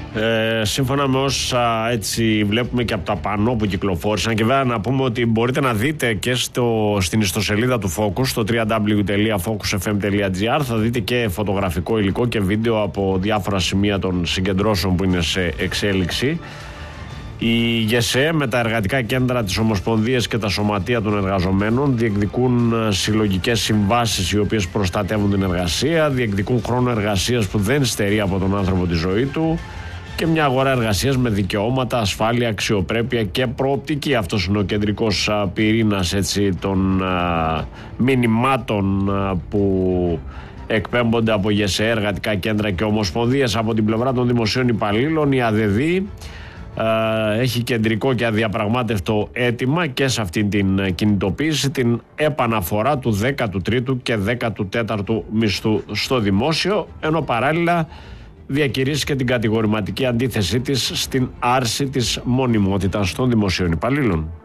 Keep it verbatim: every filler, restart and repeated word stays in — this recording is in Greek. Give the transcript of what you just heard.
Ε, σύμφωνα με όσα έτσι βλέπουμε και από τα πανό που κυκλοφόρησαν, και βέβαια να πούμε ότι μπορείτε να δείτε και στο, στην ιστοσελίδα του Focus, στο double-u double-u double-u τελεία focus f m τελεία g r, θα δείτε και φωτογραφικό υλικό και βίντεο από διάφορα σημεία των συγκεντρώσεων που είναι σε εξέλιξη. Η ΓΕΣΕ με τα εργατικά κέντρα της Ομοσπονδίας και τα σωματεία των εργαζομένων διεκδικούν συλλογικές συμβάσεις οι οποίες προστατεύουν την εργασία, διεκδικούν χρόνο εργασίας που δεν στερεί από τον άνθρωπο τη ζωή του και μια αγορά εργασίας με δικαιώματα, ασφάλεια, αξιοπρέπεια και προοπτική. Αυτός είναι ο κεντρικός πυρήνας έτσι, των α, μηνυμάτων α, που εκπέμπονται από ΓΕΣΕ, εργατικά κέντρα και ομοσπονδίες. Από την πλευρά των δημοσίων υπαλλήλων, η ΑΔΕΔ έχει κεντρικό και αδιαπραγμάτευτο αίτημα και σε αυτήν την κινητοποίηση, την επαναφορά του δέκατου τρίτου και δέκατου τέταρτου μισθού στο δημόσιο, ενώ παράλληλα διακηρύσει και την κατηγορηματική αντίθεσή της στην άρση της μονιμότητας των δημοσίων υπαλλήλων.